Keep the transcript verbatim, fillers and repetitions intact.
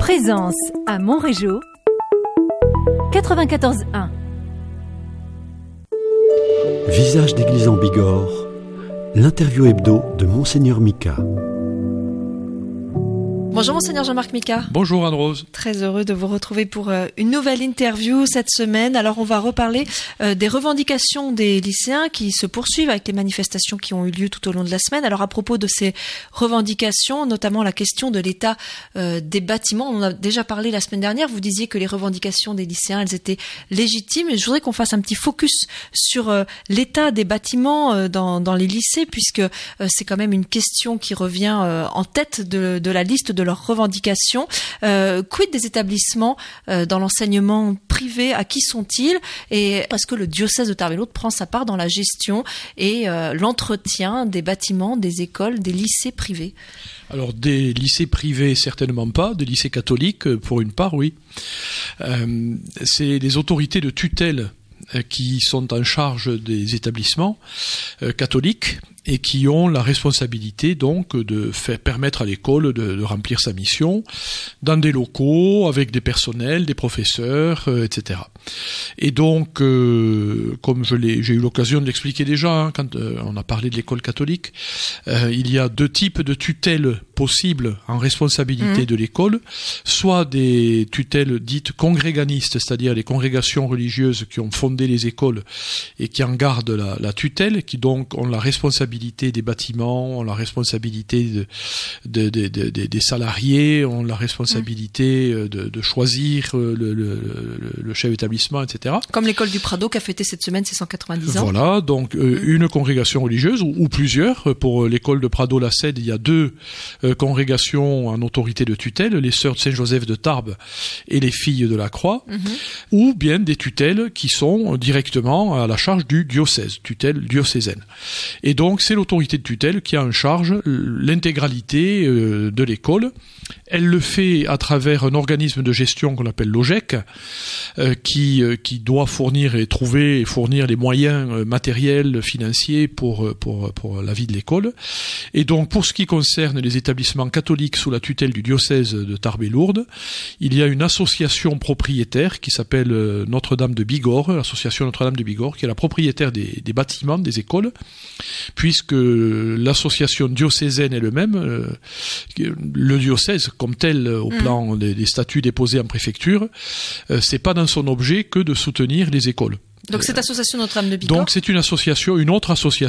Présence à Montrégeau, quatre-vingt-quatorze un. Visage d'église en Bigorre, l'interview hebdo de Monseigneur Mika. Bonjour Monseigneur Jean-Marc Mika. Bonjour Anne-Rose. Très heureux de vous retrouver pour euh, une nouvelle interview cette semaine. Alors on va reparler euh, des revendications des lycéens qui se poursuivent avec les manifestations qui ont eu lieu tout au long de la semaine. Alors à propos de ces revendications, notamment la question de l'état euh, des bâtiments, on en a déjà parlé la semaine dernière. Vous disiez que les revendications des lycéens, elles étaient légitimes. Et je voudrais qu'on fasse un petit focus sur euh, l'état des bâtiments euh, dans, dans les lycées, puisque euh, c'est quand même une question qui revient euh, en tête de, de la liste de leurs revendications. Euh, quid des établissements euh, dans l'enseignement privé? À qui sont-ils? Et est-ce que le diocèse de Tarbes-et-Lourdes prend sa part dans la gestion et euh, l'entretien des bâtiments, des écoles, des lycées privés? Alors des lycées privés certainement pas, des lycées catholiques pour une part oui. Euh, c'est les autorités de tutelle qui sont en charge des établissements euh, catholiques et qui ont la responsabilité donc de faire permettre à l'école de, de remplir sa mission dans des locaux avec des personnels, des professeurs, euh, et cetera. Et donc, euh, comme je l'ai, j'ai eu l'occasion de l'expliquer déjà hein, quand euh, on a parlé de l'école catholique, euh, il y a deux types de tutelles possibles en responsabilité mmh. de l'école, soit des tutelles dites congréganistes, c'est-à-dire les congrégations religieuses qui ont fondé les écoles et qui en gardent la, la tutelle, qui donc ont la responsabilité des bâtiments, ont la responsabilité de, de, de, de, de, des salariés, ont la responsabilité de, de choisir le, le, le, le chef d'établissement, et cetera. Comme l'école du Prado qui a fêté cette semaine ses cent quatre-vingt-dix ans. Voilà, donc euh, une congrégation religieuse ou, ou plusieurs. Pour l'école de Prado-la-Cède, il y a deux euh, congrégations en autorité de tutelle, les sœurs de Saint-Joseph de Tarbes et les filles de la Croix, mm-hmm. ou bien des tutelles qui sont directement à la charge du diocèse, tutelle diocésaine. Et donc c'est l'autorité de tutelle qui a en charge l'intégralité euh, de l'école. Elle le fait à travers un organisme de gestion qu'on appelle l'O G E C, euh, qui, euh, qui doit fournir et trouver et fournir les moyens euh, matériels, financiers pour, pour, pour la vie de l'école. Et donc, pour ce qui concerne les établissements catholiques sous la tutelle du diocèse de Tarbes-et-Lourdes, il y a une association propriétaire qui s'appelle euh, Notre-Dame de Bigorre, l'association Notre-Dame de Bigorre, qui est la propriétaire des, des bâtiments, des écoles, puisque l'association diocésaine elle-même, euh, le diocèse comme tel au mmh. plan des, des statuts déposés en préfecture, euh, c'est pas dans son objet que de soutenir les écoles. Donc cette association Notre-Dame de Bigorre. Donc c'est une association, une autre association